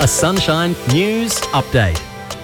A Sunshine News Update.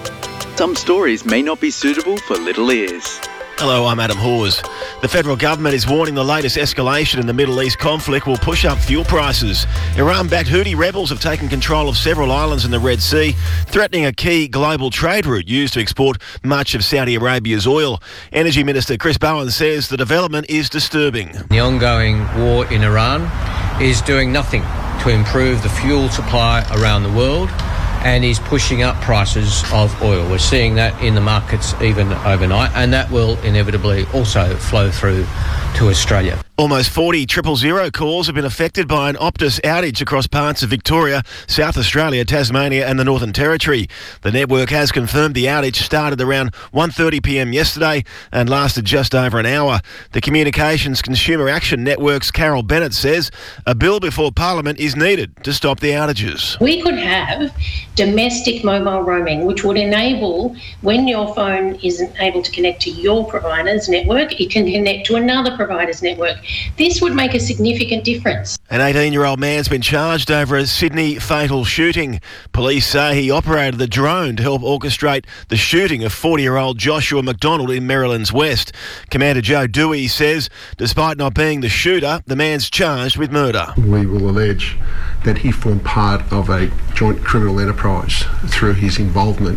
Some stories may not be suitable for little ears. Hello, I'm Adam Hawes. The federal government is warning the latest escalation in the Middle East conflict will push up fuel prices. Iran-backed Houthi rebels have taken control of several islands in the Red Sea, threatening a key global trade route used to export much of Saudi Arabia's oil. Energy Minister Chris Bowen says the development is disturbing. The ongoing war in Iran is doing nothing to improve the fuel supply around the world and is pushing up prices of oil. We're seeing that in the markets even overnight, and that will inevitably also flow through to Australia. Almost 40 000 calls have been affected by an Optus outage across parts of Victoria, South Australia, Tasmania and the Northern Territory. The network has confirmed the outage started around 1:30pm yesterday and lasted just over an hour. The Communications Consumer Action Network's Carol Bennett says a bill before Parliament is needed to stop the outages. We could have domestic mobile roaming, which would enable, when your phone isn't able to connect to your provider's network, it can connect to another provider's network. This would make a significant difference. An 18-year-old man's been charged over a Sydney fatal shooting. Police say he operated the drone to help orchestrate the shooting of 40-year-old Joshua McDonald in Maryland's West. Commander Joe Dewey says, despite not being the shooter, the man's charged with murder. We will allege that he formed part of a joint criminal enterprise through his involvement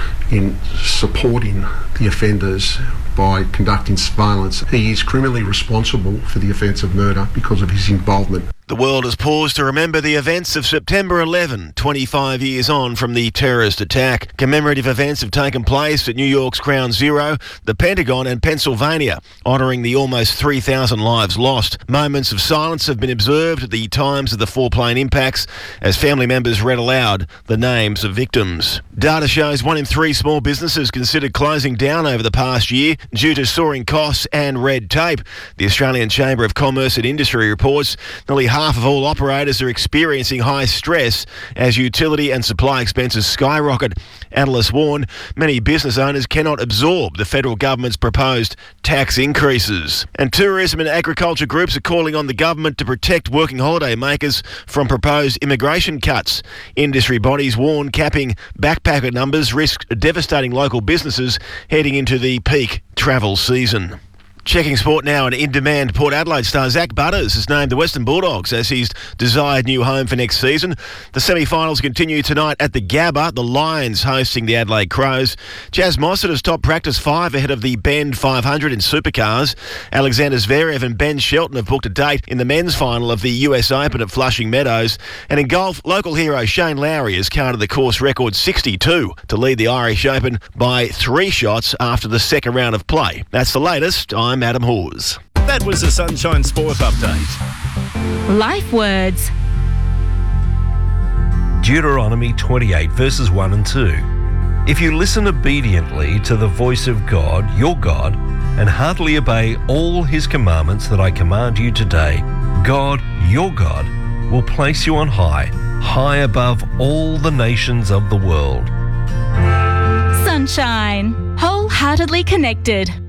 in supporting the offenders by conducting surveillance. He is criminally responsible for the offence of murder because of his involvement. The world has paused to remember the events of September 11, 25 years on from the terrorist attack. Commemorative events have taken place at New York's Ground Zero, the Pentagon and Pennsylvania, honouring the almost 3,000 lives lost. Moments of silence have been observed at the times of the four plane impacts as family members read aloud the names of victims. Data shows 1 in 3 small businesses considered closing down over the past year due to soaring costs and red tape. The Australian Chamber of Commerce and Industry reports nearly half of all operators are experiencing high stress as utility and supply expenses skyrocket. Analysts warn many business owners cannot absorb the federal government's proposed tax increases. And tourism and agriculture groups are calling on the government to protect working holiday makers from proposed immigration cuts. Industry bodies warn capping backpacker numbers risks devastating local businesses heading into the peak travel season. Checking sport now, and in-demand Port Adelaide star Zach Butters has named the Western Bulldogs as his desired new home for next season. The semi-finals continue tonight at the Gabba, the Lions hosting the Adelaide Crows. Jazz Mossad has topped practice 5 ahead of the Bend 500 in supercars. Alexander Zverev and Ben Shelton have booked a date in the men's final of the US Open at Flushing Meadows. And in golf, local hero Shane Lowry has counted the course record 62 to lead the Irish Open by 3 shots after the second round of play. That's the latest. I'm Adam Hawes. That was a Sunshine Sport Update. Life words. Deuteronomy 28 verses 1 and 2. If you listen obediently to the voice of God, your God, and heartily obey all his commandments that I command you today, God, your God, will place you on high, high above all the nations of the world. Sunshine. Wholeheartedly connected.